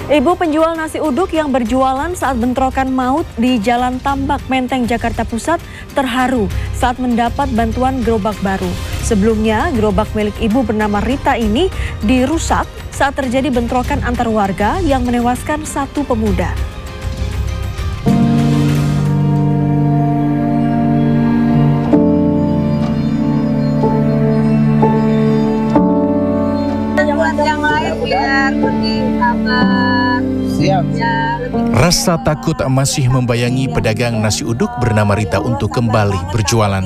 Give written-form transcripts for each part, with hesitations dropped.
Ibu penjual nasi uduk yang berjualan saat bentrokan maut di Jalan Tambak Menteng, Jakarta Pusat terharu saat mendapat bantuan gerobak baru. Sebelumnya, gerobak milik ibu bernama Rita ini dirusak saat terjadi bentrokan antar warga yang menewaskan satu pemuda. Yang lain biar pergi kamar. Rasa takut masih membayangi pedagang nasi uduk bernama Rita untuk kembali berjualan.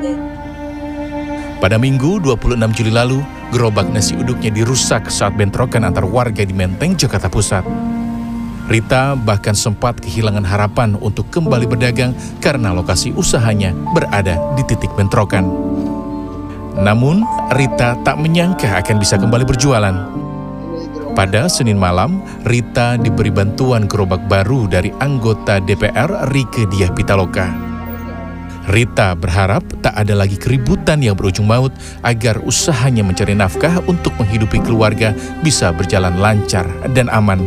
Pada Minggu 26 Juli lalu, gerobak nasi uduknya dirusak saat bentrokan antar warga di Menteng, Jakarta Pusat. Rita bahkan sempat kehilangan harapan untuk kembali berdagang karena lokasi usahanya berada di titik bentrokan. Namun, Rita tak menyangka akan bisa kembali berjualan. Pada Senin malam, Rita diberi bantuan gerobak baru dari anggota DPR Rieke Diah Pitaloka. Rita berharap tak ada lagi keributan yang berujung maut agar usahanya mencari nafkah untuk menghidupi keluarga bisa berjalan lancar dan aman.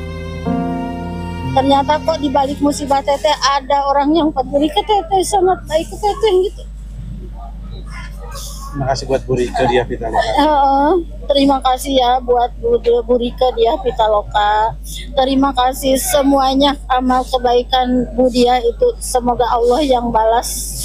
Ternyata kok di balik musibah teteh ada orang yang peduli ke teteh, sangat baik ke teteh gitu. Terima kasih buat Bu Rieke Diah Pitaloka. Terima kasih ya buat Bu Rieke Diah Pitaloka. Terima kasih semuanya amal kebaikan Bu Diah itu. Semoga Allah yang balas.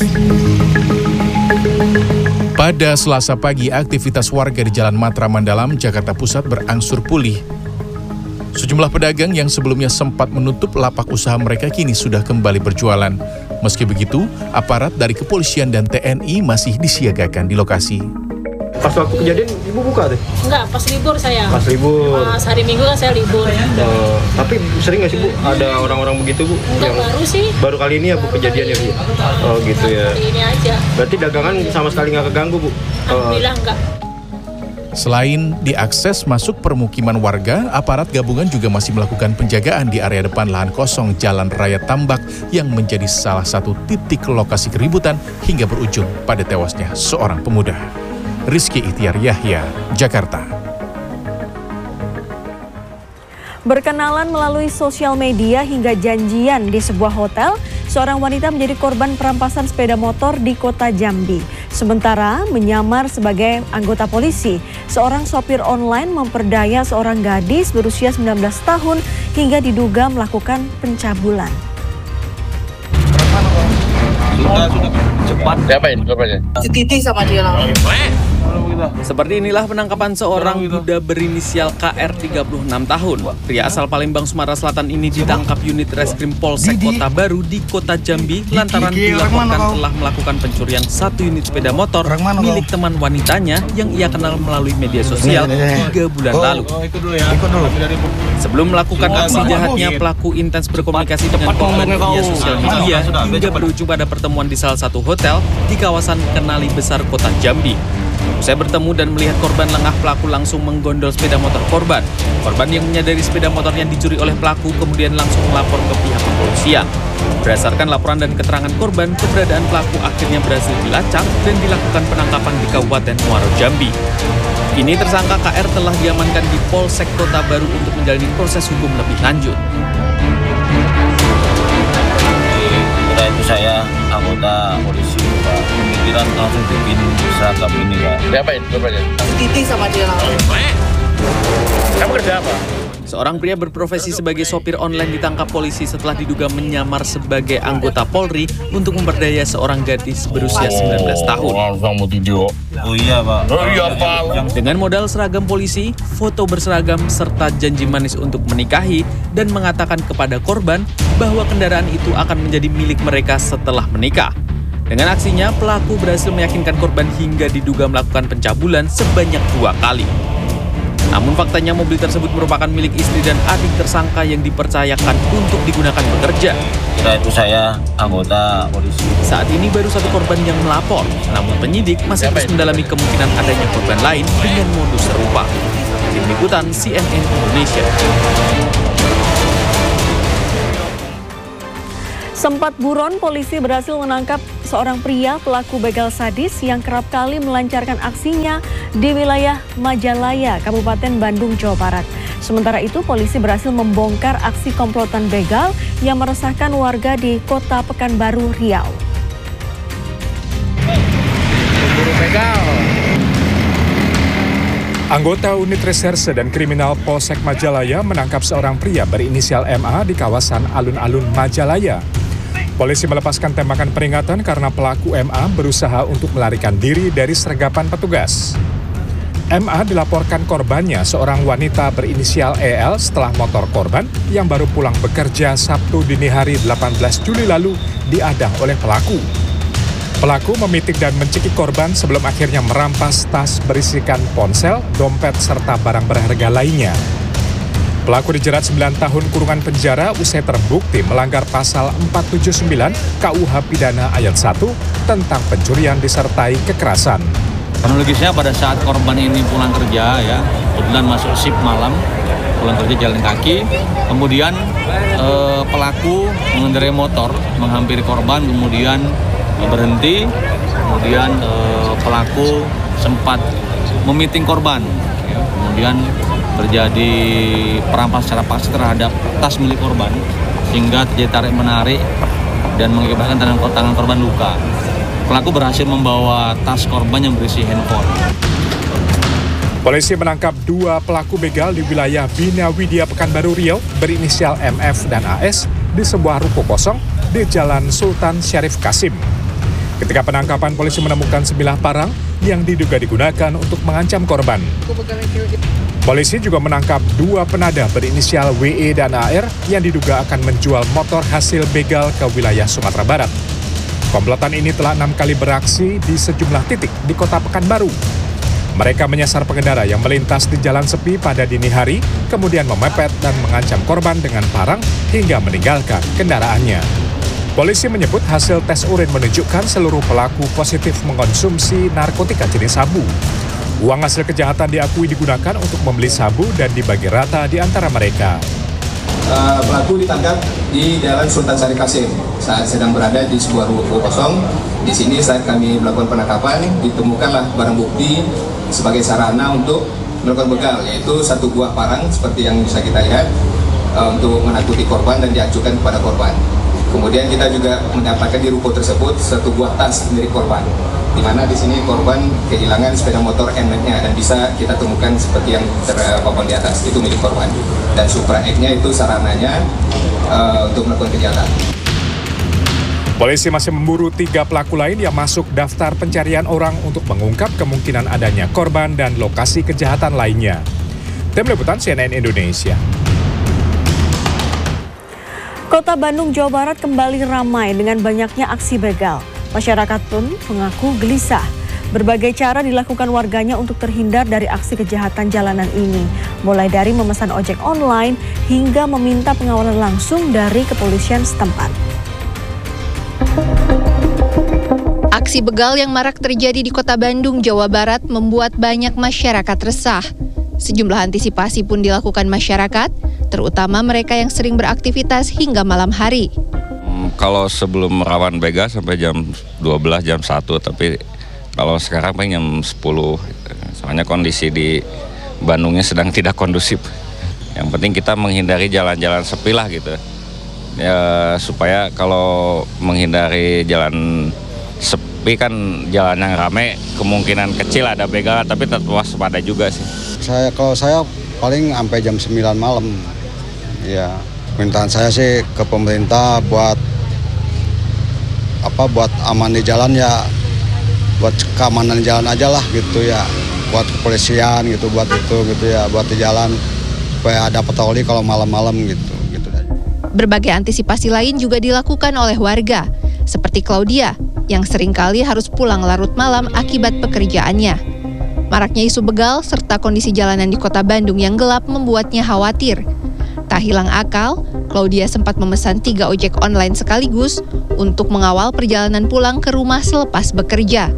Pada Selasa pagi, aktivitas warga di Jalan Matra Mandalam, Jakarta Pusat berangsur pulih. Sejumlah pedagang yang sebelumnya sempat menutup lapak usaha mereka kini sudah kembali berjualan. Meski begitu, aparat dari kepolisian dan TNI masih disiagakan di lokasi. Pas waktu kejadian Ibu buka deh? Enggak, pas libur saya. Pas libur? Pas hari Minggu kan saya libur. Tapi sering nggak sih Bu ada orang-orang begitu Bu? Enggak, baru sih. Baru kali ini ya Bu kejadian ya Bu? Oh gitu ya. Hari ini aja. Berarti dagangan sama sekali nggak keganggu Bu? Alhamdulillah enggak. Selain diakses masuk permukiman warga, aparat gabungan juga masih melakukan penjagaan di area depan lahan kosong Jalan Raya Tambak yang menjadi salah satu titik lokasi keributan hingga berujung pada tewasnya seorang pemuda. Rizky Ihtiar Yahya, Jakarta. Berkenalan melalui sosial media hingga janjian di sebuah hotel, seorang wanita menjadi korban perampasan sepeda motor di kota Jambi. Sementara menyamar sebagai anggota polisi, seorang sopir online memperdaya seorang gadis berusia 19 tahun hingga diduga melakukan pencabulan. Sudah cepat. Siapain korbannya? Titik sama dia langsung. Seperti inilah penangkapan seorang duda berinisial KR 36 tahun. Pria asal Palembang, Sumatera Selatan ini ditangkap unit Reskrim Polsek Kota Baru di Kota Jambi lantaran dilaporkan telah melakukan pencurian satu unit sepeda motor milik teman wanitanya yang ia kenal melalui media sosial 3 bulan lalu. Sebelum melakukan aksi jahatnya, pelaku intens berkomunikasi dengan korban via sosial media hingga berujung pada pertemuan di salah satu hotel di kawasan Kenali Besar Kota Jambi. Usai bertemu dan melihat korban lengah, pelaku langsung menggondol sepeda motor korban. Korban yang menyadari sepeda motornya dicuri oleh pelaku kemudian langsung melapor ke pihak kepolisian. Berdasarkan laporan dan keterangan korban, keberadaan pelaku akhirnya berhasil dilacak dan dilakukan penangkapan di Kabupaten Muaro Jambi. Kini tersangka KR telah diamankan di Polsek Kota Baru untuk menjalani proses hukum lebih lanjut. Setelah itu saya anggota polisi Pak. Pemikiran langsung bikin seragam ini Pak. Siapain korbannya? Titik sama dia langsung. Kamu kerja apa? Seorang pria berprofesi sebagai sopir online ditangkap polisi setelah diduga menyamar sebagai anggota Polri untuk memperdaya seorang gadis berusia 19 tahun. Kamu video. Oh iya Pak. Oh iya Pak. Dengan modal seragam polisi, foto berseragam, serta janji manis untuk menikahi dan mengatakan kepada korban bahwa kendaraan itu akan menjadi milik mereka setelah menikah. Dengan aksinya, pelaku berhasil meyakinkan korban hingga diduga melakukan pencabulan sebanyak 2 kali. Namun faktanya mobil tersebut merupakan milik istri dan adik tersangka yang dipercayakan untuk digunakan bekerja. Setelah itu saya anggota polisi. Saat ini baru satu korban yang melapor, namun penyidik masih terus mendalami kemungkinan adanya korban lain dengan modus serupa. Tim Liputan CNN Indonesia. Sempat buron, polisi berhasil menangkap seorang pria pelaku begal sadis yang kerap kali melancarkan aksinya di wilayah Majalaya, Kabupaten Bandung, Jawa Barat. Sementara itu, polisi berhasil membongkar aksi komplotan begal yang meresahkan warga di Kota Pekanbaru, Riau. Anggota Unit Reserse dan Kriminal Polsek Majalaya menangkap seorang pria berinisial MA di kawasan Alun-Alun, Majalaya. Polisi melepaskan tembakan peringatan karena pelaku MA berusaha untuk melarikan diri dari sergapan petugas. MA dilaporkan korbannya seorang wanita berinisial EL setelah motor korban yang baru pulang bekerja Sabtu dini hari 18 Juli lalu diadang oleh pelaku. Pelaku memitik dan mencekik korban sebelum akhirnya merampas tas berisikan ponsel, dompet, serta barang berharga lainnya. Pelaku dijerat 9 tahun kurungan penjara usai terbukti melanggar pasal 479 KUH Pidana ayat 1 tentang pencurian disertai kekerasan. Kronologisnya pada saat korban ini pulang kerja ya, kebetulan masuk shift malam, pulang kerja jalan kaki, kemudian pelaku mengendarai motor menghampiri korban, kemudian berhenti, kemudian pelaku sempat memiting korban, ya. Kemudian terjadi perampasan secara paksa terhadap tas milik korban sehingga terjadi tarik menarik dan mengakibatkan tangan korban luka. Pelaku berhasil membawa tas korban yang berisi handphone. Polisi menangkap 2 pelaku begal di wilayah Bina Widya Pekanbaru Riau berinisial MF dan AS di sebuah ruko kosong di Jalan Sultan Syarif Kasim. Ketika penangkapan, polisi menemukan sebilah parang yang diduga digunakan untuk mengancam korban. Polisi juga menangkap 2 penada berinisial WE dan AR yang diduga akan menjual motor hasil begal ke wilayah Sumatera Barat. Komplotan ini telah 6 kali beraksi di sejumlah titik di Kota Pekanbaru. Mereka menyasar pengendara yang melintas di jalan sepi pada dini hari, kemudian memepet dan mengancam korban dengan parang hingga meninggalkan kendaraannya. Polisi menyebut hasil tes urin menunjukkan seluruh pelaku positif mengkonsumsi narkotika jenis sabu. Uang hasil kejahatan diakui digunakan untuk membeli sabu dan dibagi rata di antara mereka. Pelaku ditangkap di Jalan Sultan Syarif Kasim saat sedang berada di sebuah ruko kosong. Di sini saat kami melakukan penangkapan, ditemukanlah barang bukti sebagai sarana untuk melakukan begal, yaitu 1 buah parang seperti yang bisa kita lihat untuk menakuti korban dan diajukan kepada korban. Kemudian kita juga mendapatkan di ruko tersebut 1 buah tas milik korban, di mana di sini korban kehilangan sepeda motor N-Max-nya dan bisa kita temukan seperti yang terpampang di atas, itu milik korban. Dan Supra X-nya itu sarananya untuk melakukan kejahatan. Polisi masih memburu 3 pelaku lain yang masuk daftar pencarian orang untuk mengungkap kemungkinan adanya korban dan lokasi kejahatan lainnya. Tim Liputan CNN Indonesia. Kota Bandung, Jawa Barat kembali ramai dengan banyaknya aksi begal. Masyarakat pun mengaku gelisah. Berbagai cara dilakukan warganya untuk terhindar dari aksi kejahatan jalanan ini. Mulai dari memesan ojek online hingga meminta pengawalan langsung dari kepolisian setempat. Aksi begal yang marak terjadi di Kota Bandung, Jawa Barat membuat banyak masyarakat resah. Sejumlah antisipasi pun dilakukan masyarakat, terutama mereka yang sering beraktivitas hingga malam hari. Kalau sebelum rawan begal sampai jam 12, jam 1, tapi kalau sekarang paling jam 10, soalnya kondisi di Bandungnya sedang tidak kondusif. Yang penting kita menghindari jalan-jalan sepi lah gitu. Ya, supaya kalau menghindari jalan sepi kan jalan yang rame, kemungkinan kecil ada begal, tapi tetap waspada juga sih. Kalau saya paling sampai jam 9 malam. Ya, permintaan saya sih ke pemerintah buat aman di jalan ya, buat keamanan jalan aja lah gitu ya, buat kepolisian gitu, buat itu gitu ya, buat di jalan supaya ada patroli kalau malam-malam gitu. Berbagai antisipasi lain juga dilakukan oleh warga, seperti Claudia yang seringkali harus pulang larut malam akibat pekerjaannya. Maraknya isu begal serta kondisi jalanan di Kota Bandung yang gelap membuatnya khawatir. Tak hilang akal, Claudia sempat memesan 3 ojek online sekaligus untuk mengawal perjalanan pulang ke rumah selepas bekerja.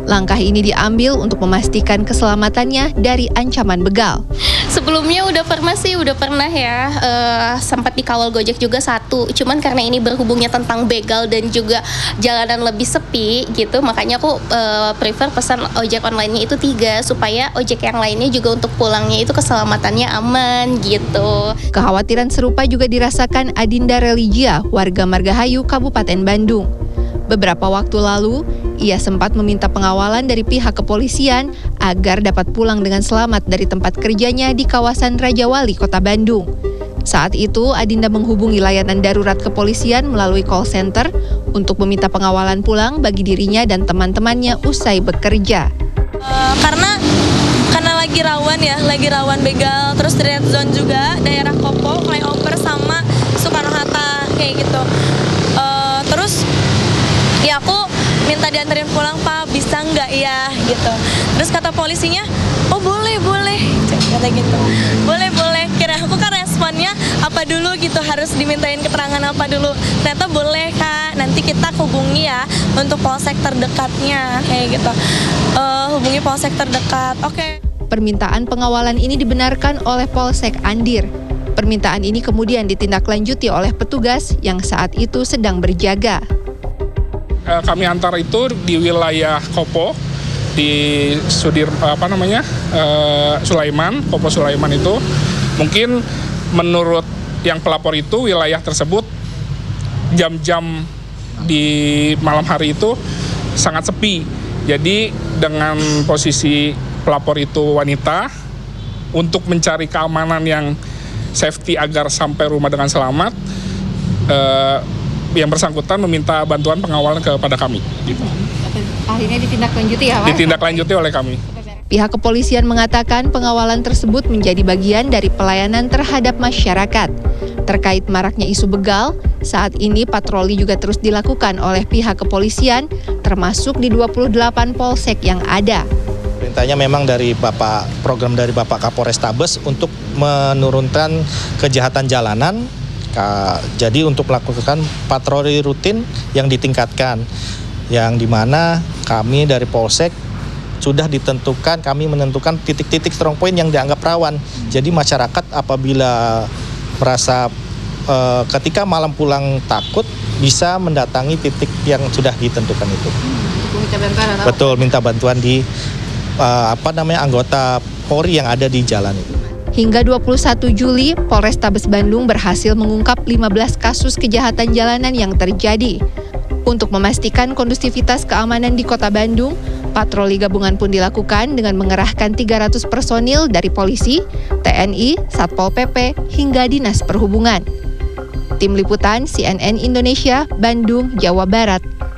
Langkah ini diambil untuk memastikan keselamatannya dari ancaman begal. Sebelumnya udah pernah ya, sempat dikawal Gojek juga satu. Cuman karena ini berhubungnya tentang begal dan juga jalanan lebih sepi gitu, makanya aku prefer pesan ojek online-nya itu 3 supaya ojek yang lainnya juga untuk pulangnya itu keselamatannya aman gitu. Kekhawatiran serupa juga dirasakan Adinda Religia, warga Margahayu, Kabupaten Bandung. Beberapa waktu lalu, ia sempat meminta pengawalan dari pihak kepolisian agar dapat pulang dengan selamat dari tempat kerjanya di kawasan Rajawali, Kota Bandung. Saat itu, Adinda menghubungi layanan darurat kepolisian melalui call center untuk meminta pengawalan pulang bagi dirinya dan teman-temannya usai bekerja. Karena lagi rawan begal, terus di red zone juga, daerah Kopo, flyover sama Soekarno-Hatta kayak gitu. Terus ya aku minta dianterin pulang, Pak, bisa nggak ya gitu. Terus kata polisinya, oh boleh, kata gitu. Boleh. Kira aku kan responnya apa dulu gitu, harus dimintain keterangan apa dulu. Ternyata boleh, Kak, nanti kita hubungi ya untuk polsek terdekatnya kayak gitu. Hubungi polsek terdekat, oke. Permintaan pengawalan ini dibenarkan oleh Polsek Andir. Permintaan ini kemudian ditindaklanjuti oleh petugas yang saat itu sedang berjaga. Kami antar itu di wilayah Kopo, di Sulaiman, Kopo Sulaiman itu. Mungkin menurut yang pelapor itu wilayah tersebut jam-jam di malam hari itu sangat sepi. Jadi dengan posisi pelapor itu wanita, untuk mencari keamanan yang safety agar sampai rumah dengan selamat, yang bersangkutan meminta bantuan pengawalan kepada kami. Gitu. Akhirnya ditindaklanjuti ya, Pak? Ditindaklanjuti oleh kami. Pihak kepolisian mengatakan pengawalan tersebut menjadi bagian dari pelayanan terhadap masyarakat. Terkait maraknya isu begal, saat ini patroli juga terus dilakukan oleh pihak kepolisian, termasuk di 28 polsek yang ada. Perintahnya memang dari program dari Bapak Kapolrestabes untuk menurunkan kejahatan jalanan. Jadi untuk melakukan patroli rutin yang ditingkatkan, yang dimana kami dari Polsek sudah kami menentukan titik-titik strong point yang dianggap rawan. Jadi masyarakat apabila merasa ketika malam pulang takut, bisa mendatangi titik yang sudah ditentukan itu. Betul, minta bantuan di anggota Polri yang ada di jalan itu. Hingga 21 Juli, Polrestabes Bandung berhasil mengungkap 15 kasus kejahatan jalanan yang terjadi. Untuk memastikan kondusivitas keamanan di Kota Bandung, patroli gabungan pun dilakukan dengan mengerahkan 300 personil dari polisi, TNI, Satpol PP, hingga Dinas Perhubungan. Tim Liputan CNN Indonesia, Bandung, Jawa Barat.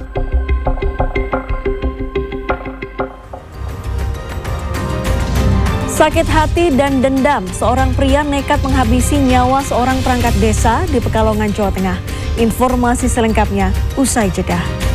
Sakit hati dan dendam, seorang pria nekat menghabisi nyawa seorang perangkat desa di Pekalongan, Jawa Tengah. Informasi selengkapnya usai jeda.